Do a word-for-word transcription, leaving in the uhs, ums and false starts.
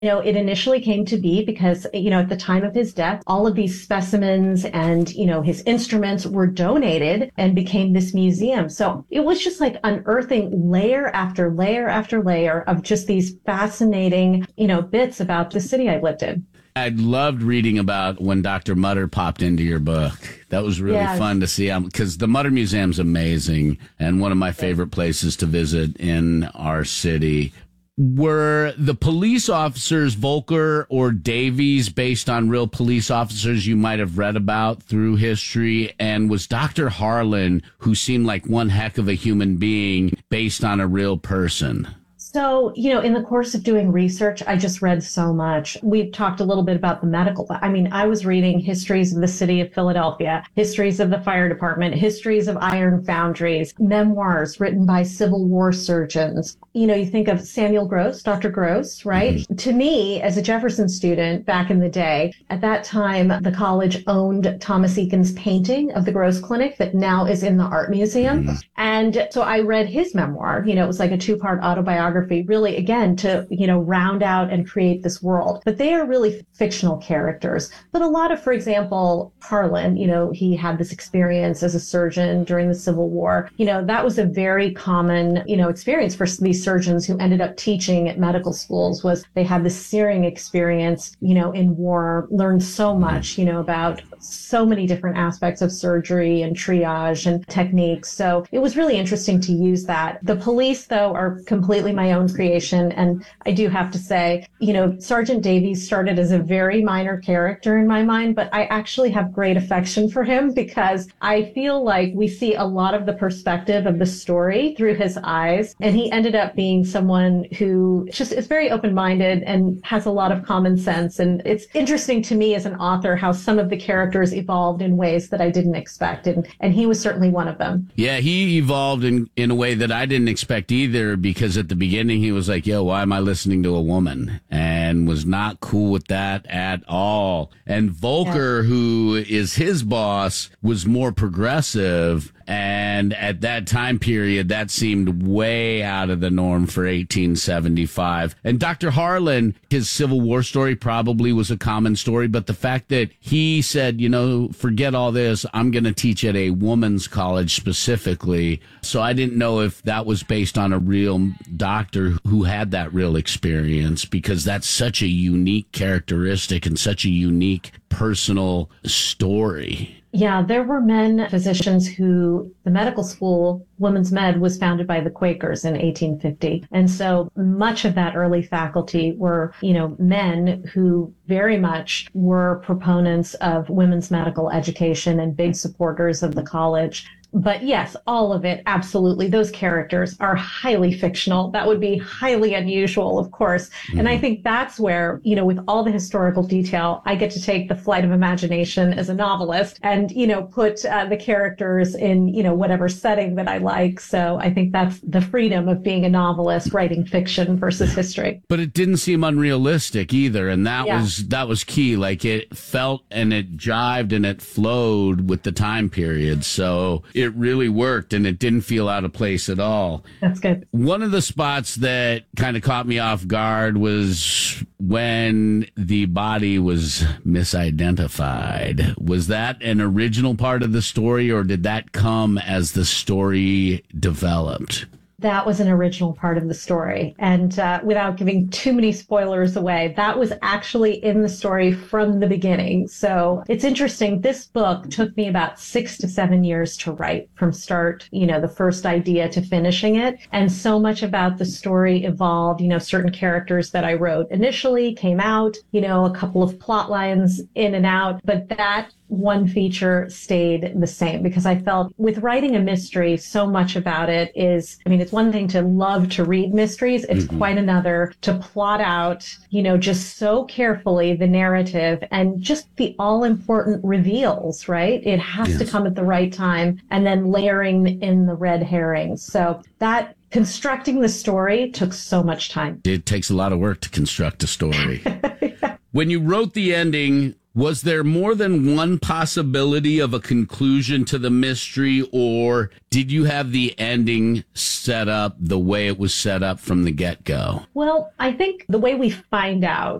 You know, it initially came to be because, you know, at the time of his death, all of these specimens and, you know, his instruments were donated and became this museum. So it was just like unearthing layer after layer after layer of just these fascinating, you know, bits about the city I lived in. I loved reading about when Doctor Mutter popped into your book. That was really Yes. fun to see because the Mutter Museum's amazing and one of my favorite places to visit in our city. Were the police officers, Volker or Davies, based on real police officers you might have read about through history? And was Doctor Harlan, who seemed like one heck of a human being, based on a real person? So, you know, in the course of doing research, I just read so much. We've talked a little bit about the medical. I mean, I was reading histories of the city of Philadelphia, histories of the fire department, histories of iron foundries, memoirs written by Civil War surgeons. You know, you think of Samuel Gross, Doctor Gross, right? Mm-hmm. To me, as a Jefferson student back in the day, at that time, the college owned Thomas Eakins' painting of the Gross Clinic that now is in the Art Museum. Mm-hmm. And so I read his memoir. You know, it was like a two-part autobiography. Really, again, to, you know, round out and create this world. But they are really fictional characters. But a lot of, for example, Harlan, you know, he had this experience as a surgeon during the Civil War. You know, that was a very common, you know, experience for these surgeons who ended up teaching at medical schools, was they had this searing experience, you know, in war, learned so much, you know, about so many different aspects of surgery and triage and techniques. So it was really interesting to use that. The police, though, are completely my own creation. And I do have to say, you know, Sergeant Davies started as a very minor character in my mind, but I actually have great affection for him because I feel like we see a lot of the perspective of the story through his eyes. And he ended up being someone who just is very open-minded and has a lot of common sense. And it's interesting to me as an author how some of the characters evolved in ways that I didn't expect. And, and he was certainly one of them. Yeah, he evolved in, in a way that I didn't expect either, because at the beginning he was like, yo, why am I listening to a woman? And was not cool with that at all. And Volker, yeah. who is his boss, was more progressive. And at that time period, that seemed way out of the norm for eighteen seventy-five. And Doctor Harlan, his Civil War story probably was a common story, but the fact that he said, you know, forget all this, I'm going to teach at a woman's college specifically. So I didn't know if that was based on a real doctor who had that real experience, because that's such a unique characteristic and such a unique personal story. Yeah, there were men physicians who the medical school, Women's Med, was founded by the Quakers in eighteen fifty. And so much of that early faculty were, you know, men who very much were proponents of women's medical education and big supporters of the college. But yes, all of it, absolutely. Those characters are highly fictional. That would be highly unusual, of course. Mm-hmm. And I think that's where, you know, with all the historical detail, I get to take the flight of imagination as a novelist and, you know, put uh, the characters in, you know, whatever setting that I like. So I think that's the freedom of being a novelist, writing fiction versus history. But it didn't seem unrealistic either. And that yeah. was, that was key. Like, it felt and it jived and it flowed with the time period. So it really worked, and it didn't feel out of place at all. That's good. One of the spots that kind of caught me off guard was when the body was misidentified. Was that an original part of the story, or did that come as the story developed? That was an original part of the story. And uh, without giving too many spoilers away, that was actually in the story from the beginning. So it's interesting. This book took me about six to seven years to write, from start, you know, the first idea to finishing it. And so much about the story evolved. You know, certain characters that I wrote initially came out, you know, a couple of plot lines in and out, but that one feature stayed the same, because I felt with writing a mystery, so much about it is, I mean, it's one thing to love to read mysteries. It's mm-hmm. quite another to plot out, you know, just so carefully the narrative and just the all important reveals, right? It has yes. to come at the right time, and then layering in the red herrings. So that constructing the story took so much time. It takes a lot of work to construct a story. When you wrote the ending, Was there more than one possibility of a conclusion to the mystery, or did you have the ending set up the way it was set up from the get-go? Well, I think the way we find out